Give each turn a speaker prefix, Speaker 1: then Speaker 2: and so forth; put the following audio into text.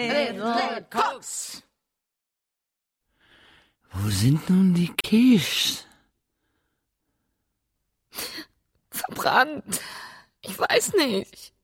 Speaker 1: Little Cooks.
Speaker 2: Wo sind nun die Quiches?
Speaker 1: Verbrannt. Ich weiß nicht.